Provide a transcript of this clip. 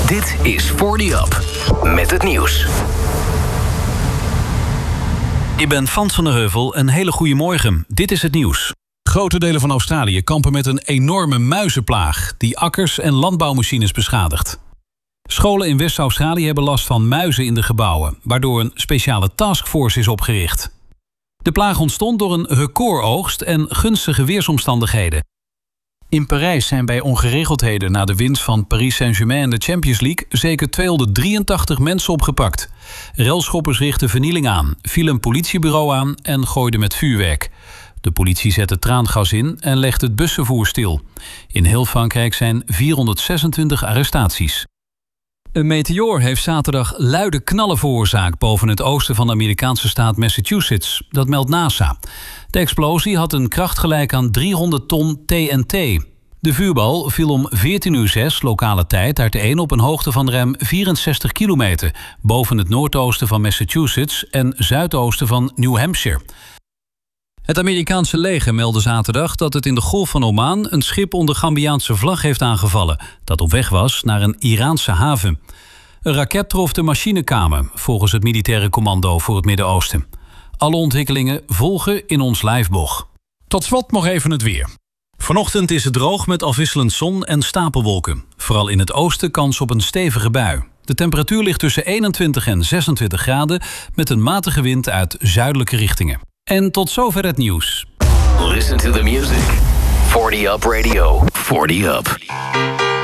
Dit is 40 Up met het nieuws. Ik ben Frans van der Heuvel. Een hele goede morgen. Dit is het nieuws. Grote delen van Australië kampen met een enorme muizenplaag die akkers en landbouwmachines beschadigt. Scholen in West-Australië hebben last van muizen in de gebouwen, waardoor een speciale taskforce is opgericht. De plaag ontstond door een recordoogst en gunstige weersomstandigheden. In Parijs zijn bij ongeregeldheden na de winst van Paris Saint-Germain in de Champions League zeker 283 mensen opgepakt. Relschoppers richtten vernieling aan, vielen een politiebureau aan en gooiden met vuurwerk. De politie zette traangas in en legde het busvervoer stil. In heel Frankrijk zijn 426 arrestaties. Een meteoor heeft zaterdag luide knallen veroorzaakt boven het oosten van de Amerikaanse staat Massachusetts. Dat meldt NASA. De explosie had een kracht gelijk aan 300 ton TNT. De vuurbal viel om 14:06 lokale tijd uiteen op een hoogte van ruim 64 kilometer... boven het noordoosten van Massachusetts en zuidoosten van New Hampshire. Het Amerikaanse leger meldde zaterdag dat het in de Golf van Oman een schip onder Gambiaanse vlag heeft aangevallen, dat op weg was naar een Iraanse haven. Een raket trof de machinekamer, volgens het militaire commando voor het Midden-Oosten. Alle ontwikkelingen volgen in ons liveblog. Tot slot nog even het weer. Vanochtend is het droog met afwisselend zon en stapelwolken. Vooral in het oosten kans op een stevige bui. De temperatuur ligt tussen 21 en 26 graden met een matige wind uit zuidelijke richtingen. En tot zover het nieuws. Listen to the music. 40 Up Radio. 40 Up.